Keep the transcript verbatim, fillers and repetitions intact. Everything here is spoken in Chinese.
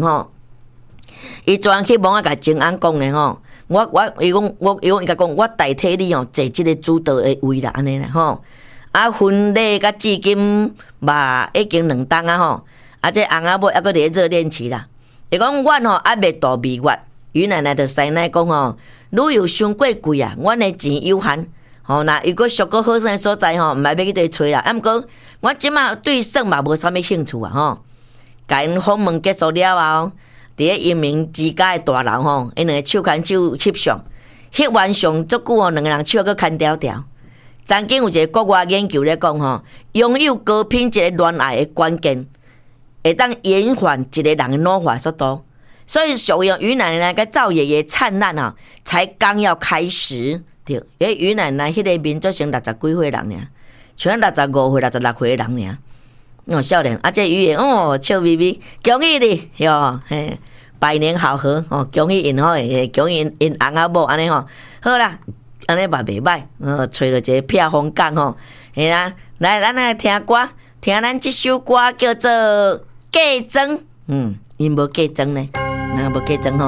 吼，伊专去网啊甲静安讲的吼，我我伊讲我伊讲伊甲讲，我代替你哦坐即个主导的位啦，安尼啦吼。啊，婚礼甲至今嘛已经两冬啊吼，啊这翁仔某还阁伫热恋期啦。伊讲阮吼还未到蜜月，于奶奶着师奶讲吼，旅游伤过贵啊，阮的钱有限。吼，那如果俗个好生的所在吼，毋爱要去对找啦。啊，毋过我即马对耍嘛无啥物兴趣啊吼。甲因访问结束了后，伫咧英明之家的大楼吼，因两个手牵手翕相，翕完相足久哦，两个人手阁牵条条。曾经有一个国外研究咧讲吼，拥有高品质的恋爱的关键，会当延缓一个人的老化速度。所以属于于奶奶甲赵爷爷灿烂啊，才刚要开始。对，因为于奶奶迄个民族成六十几岁人尔，像六十五岁、六十六岁的人尔，哦，少年，啊，这于爷哦，笑眯眯，恭喜你哟，嘿，百年好合哦，恭喜因吼，恭喜因因翁仔某安尼吼，好啦，安尼嘛袂歹，哦，找着一个避风港吼，嘿啦，来，咱来听歌，听咱这首歌叫做《嫁妆》，嗯，因无嫁妆呢，那无嫁妆吼。